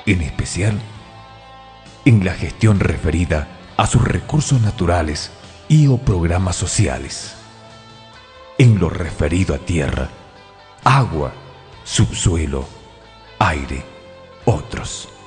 en especial en la gestión referida a sus recursos naturales y o programas sociales, en lo referido a tierra, agua, subsuelo, aire, otros.